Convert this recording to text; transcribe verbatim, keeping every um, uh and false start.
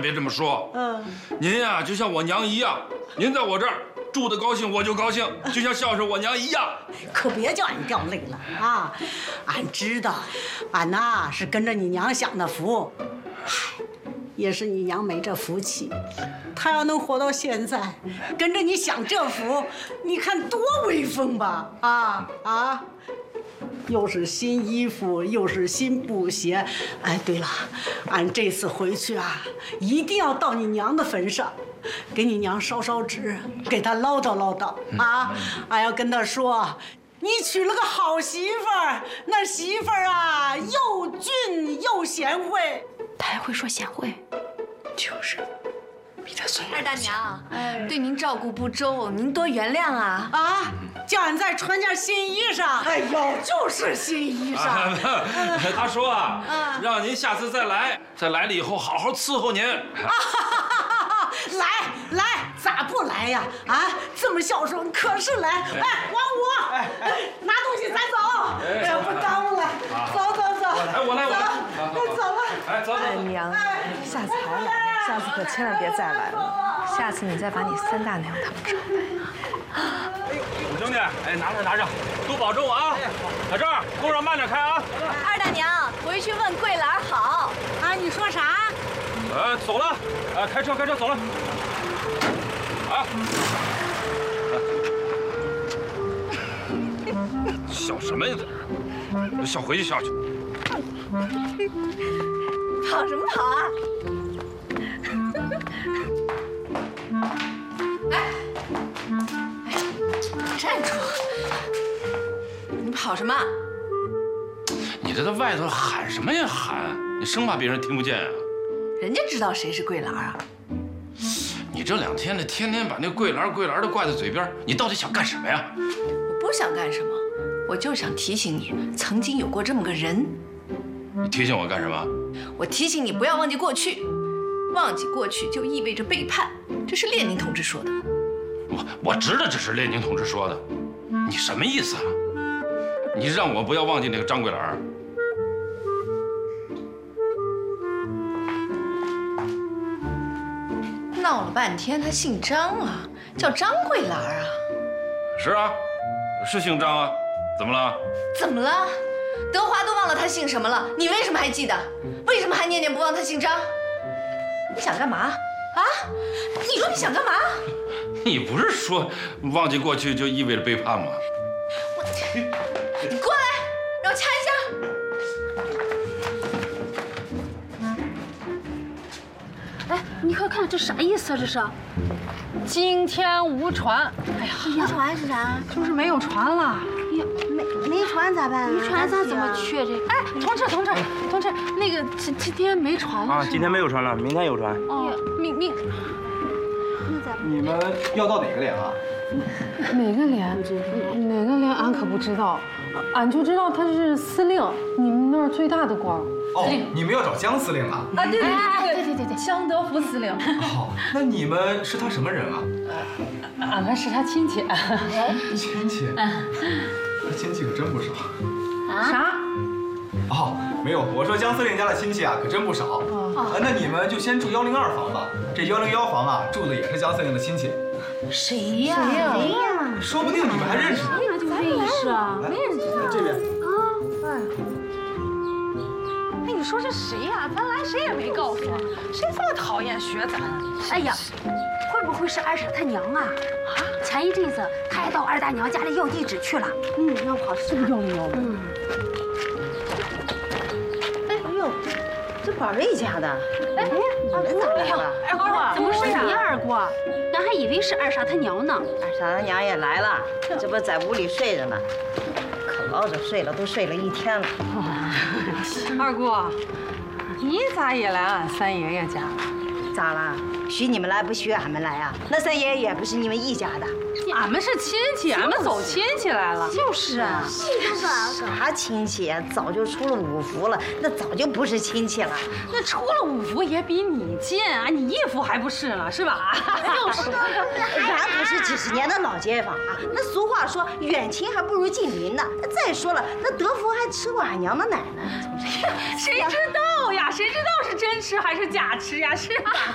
别这么说。嗯，您呀就像我娘一样，您在我这儿住的高兴我就高兴，就像孝顺我娘一样。 可别叫俺掉泪了啊！俺知道，俺呐是跟着你娘享的福，嗨，也是你娘没这福气。她要能活到现在，跟着你享这福，你看多威风吧！啊啊！又是新衣服，又是新布鞋。哎，对了，俺这次回去啊，一定要到你娘的坟上，给你娘烧烧纸，给她唠叨唠叨啊！俺要跟她说，你娶了个好媳妇儿，那媳妇儿啊，又俊又贤惠。 她还会说贤惠， 就是。比他孙二大娘，哎，对您照顾不周，您多原谅啊！ 啊，叫俺再穿件新衣裳。哎呦，就是新衣裳。 啊、他说啊，啊让您下次再来，再来了以后好好伺候您。 啊、来来，咋不来呀？啊，这么孝顺，可是来。哎，王五，哎哎，拿东西咱走。哎呀，不耽误了，走走走。 哎，我来，我来。 走了。 哎，走走。 哎娘，下次还来。下次可千万别再来了。下次你再把你三大娘他们找来。 五兄弟，哎，拿着拿着，多保重啊！在这儿，路上慢点开啊！ 二大娘，回去问桂兰好。 啊，你说啥？ 呃，走了，呃，开车开车走了。啊！ 笑什么呀？笑回去笑去。 跑什么跑啊？哎，哎，站住！你跑什么？ 你这在外头喊什么呀喊？你生怕别人听不见啊？ 人家知道谁是桂兰啊？ 你这两天的天天把那桂兰桂兰的挂在嘴边，你到底想干什么呀？ 我不想干什么，我就想提醒你，曾经有过这么个人。 你提醒我干什么？ 我提醒你不要忘记过去。忘记过去就意味着背叛，这是列宁同志说的。 我我知道这是列宁同志说的，你什么意思啊？你让我不要忘记那个张桂兰？ 闹了半天，他姓张啊，叫张桂兰啊。 是啊，是姓张啊，怎么了？ 怎么了？德华都忘了他姓什么了，你为什么还记得？为什么还念念不忘他姓张？你想干嘛？啊？你说你想干嘛？ 你不是说忘记过去就意味着背叛吗？ 我，你过来，让我掐一下。 哎，你快看这啥意思啊？这是今天无船。哎呀， 无船是啥？ 就是没有船了。 哎呀，没没船咋办啊？ 没船咱怎么去这？哎，同志同志同志，那个今今天没船了啊，今天没有船了，明天有船。 哦，明明。 那咋办？ 你们要到哪个连啊？ 哪个连？哪个连？俺可不知道，俺就知道他是司令，你们那儿最大的官。 哦，你们要找江司令啊？ 啊，对对对对对对对，江德福司令。 哦，那你们是他什么人啊？ 俺们是他亲戚。 亲戚？他亲戚可真不少。 啥？ 哦，没有，我说江司令家的亲戚啊，可真不少。哦，那你们就先住幺零二房吧。这幺零幺房啊，住的也是江司令的亲戚。 谁呀？谁呀？谁呀？ 说不定你们还认识呢。 谁呀？就认识啊，没认识。 这边。 啊，哎。哎，你说这谁呀？咱来谁也没告诉我，谁这么讨厌学咱？ 哎呀，会不会是二婶她娘啊？啊，前一阵子她还到二大娘家里要地址去了。嗯，要跑是不是要要？嗯。 哎呦，这宝瑞家的。 哎哎， 二姑咋来了？ 二姑，怎么是你二姑？俺还以为是二嫂她娘呢。 二嫂她娘也来了，这不在屋里睡着呢。可老早睡了，都睡了一天了。 二姑，你咋也来俺三爷爷家了？ 咋了？许你们来不许俺们来啊？那三爷爷也不是你们一家的。 俺们是亲戚，俺们走亲戚来了。 就是啊，啥亲戚啊？早就出了五福了，那早就不是亲戚了。 那出了五福也比你近啊，你姨夫还不是了，是吧？ 就是，俺可是几十年的老街坊啊。那俗话说，远亲还不如近邻呢。再说了，那德福还吃过俺娘的奶呢。 谁知道呀？谁知道是真吃还是假吃呀？是吧？